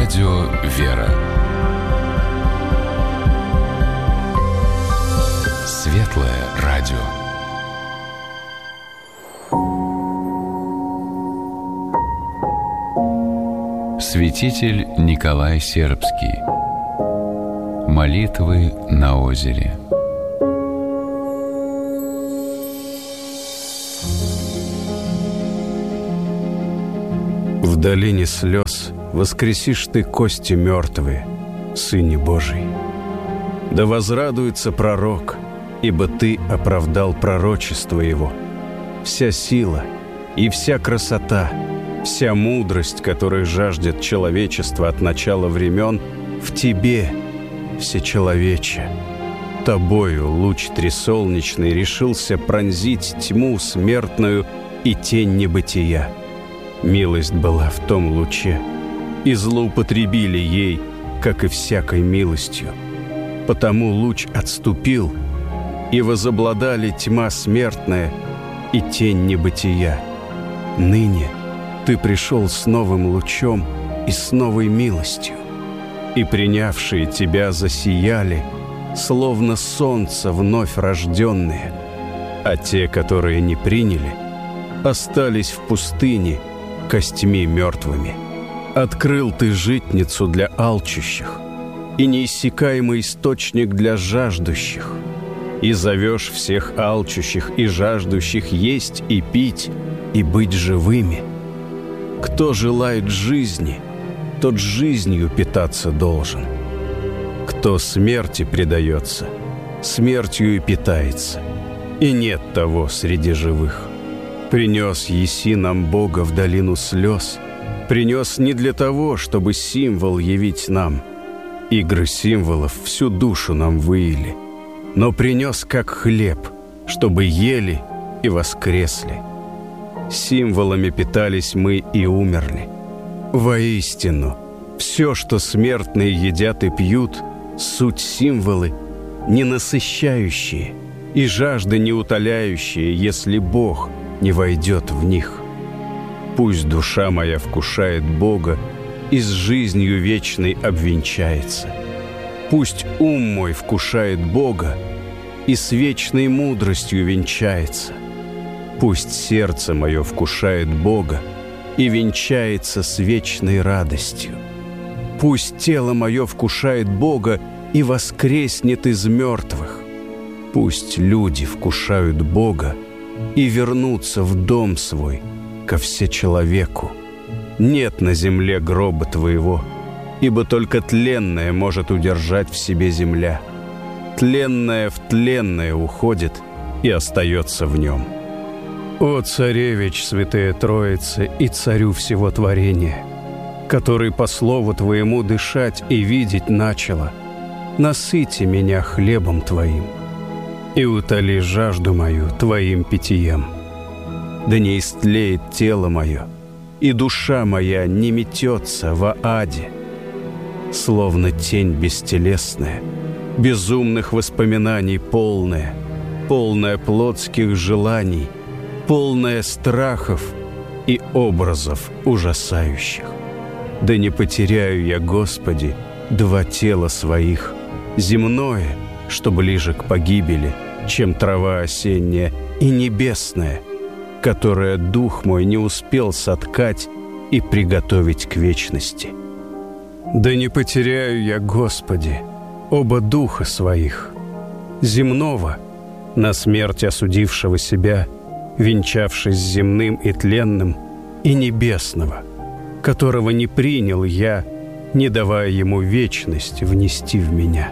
Радио «Вера». Светлое радио. Святитель Николай Сербский. Молитвы на озере. В долине слез воскресишь ты кости мертвые, Сыне Божий. Да возрадуется пророк, ибо ты оправдал пророчество его. Вся сила и вся красота, вся мудрость, которой жаждет человечество от начала времен, в тебе, всечеловече. Тобою луч трисолнечный решился пронзить тьму смертную и тень небытия. Милость была в том луче, и злоупотребили ей, как и всякой милостью. Потому луч отступил, и возобладали тьма смертная и тень небытия. Ныне ты пришел с новым лучом и с новой милостью, и принявшие тебя засияли, словно солнце вновь рожденные, а те, которые не приняли, остались в пустыне костьми мертвыми. Открыл ты житницу для алчущих и неиссякаемый источник для жаждущих, и зовешь всех алчущих и жаждущих есть и пить и быть живыми. Кто желает жизни, тот жизнью питаться должен. Кто смерти предается, смертью и питается, и нет того среди живых. Принес еси нам Бога в долину слез, принес не для того, чтобы символ явить нам. Игры символов всю душу нам выили, но принес как хлеб, чтобы ели и воскресли. Символами питались мы и умерли. Воистину, все, что смертные едят и пьют, суть символы, ненасыщающие и жажды не утоляющие, если Бог не войдет в них. Пусть душа моя вкушает Бога и с жизнью вечной обвенчается. Пусть ум мой вкушает Бога и с вечной мудростью венчается. Пусть сердце мое вкушает Бога и венчается с вечной радостью. Пусть тело мое вкушает Бога и воскреснет из мертвых. Пусть люди вкушают Бога и вернутся в дом свой ко всечеловеку. Нет на земле гроба твоего, ибо только тленное может удержать в себе земля. Тленное в тленное уходит и остается в нем. О, царевич, святая Троица и царю всего творения, который по слову твоему дышать и видеть начало, насыти меня хлебом твоим и утоли жажду мою твоим питьем. Да не истлеет тело мое, и душа моя не метется во аде, словно тень бестелесная, безумных воспоминаний полная, полная плотских желаний, полная страхов и образов ужасающих. Да не потеряю я, Господи, два тела своих, земное, что ближе к погибели, чем трава осенняя, и небесное, которое дух мой не успел соткать и приготовить к вечности. Да не потеряю я, Господи, оба духа своих, земного, на смерть осудившего себя, венчавшись с земным и тленным, и небесного, которого не принял я, не давая ему вечность внести в меня.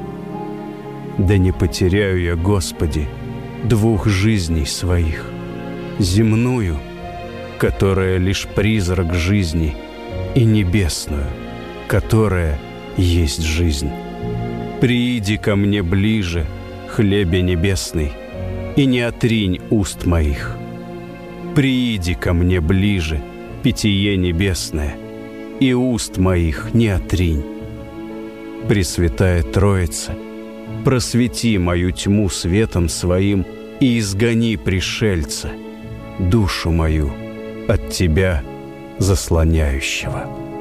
Да не потеряю я, Господи, двух жизней своих, земную, которая лишь призрак жизни, и небесную, которая есть жизнь. Прииди ко мне ближе, хлебе небесный, и не отринь уст моих. Прииди ко мне ближе, питье небесное, и уст моих не отринь. Пресвятая Троица, просвети мою тьму светом своим и изгони пришельца, душу мою от тебя заслоняющего.